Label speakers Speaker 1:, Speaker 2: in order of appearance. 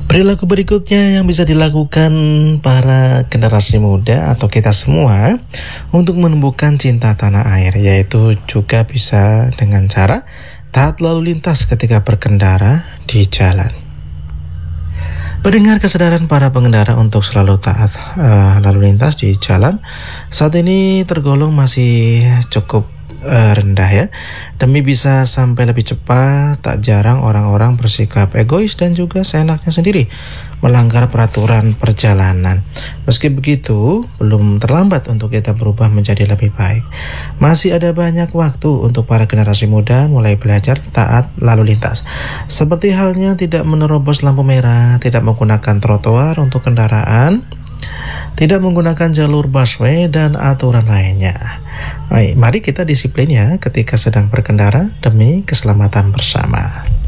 Speaker 1: Perilaku berikutnya yang bisa dilakukan para generasi muda atau kita semua untuk menumbuhkan cinta tanah air, yaitu juga bisa dengan cara taat lalu lintas ketika berkendara di jalan. Mendengar kesadaran para pengendara untuk selalu taat lalu lintas di jalan saat ini tergolong masih cukup rendah ya. Demi bisa sampai lebih cepat, tak jarang orang-orang bersikap egois dan juga seenaknya sendiri melanggar peraturan perjalanan. Meski begitu, belum terlambat untuk kita berubah menjadi lebih baik. Masih ada banyak waktu untuk para generasi muda mulai belajar taat lalu lintas. Seperti halnya tidak menerobos lampu merah, tidak menggunakan trotoar untuk kendaraan, tidak menggunakan jalur busway, dan aturan lainnya. Baik, mari kita disiplin ya ketika sedang berkendara demi keselamatan bersama.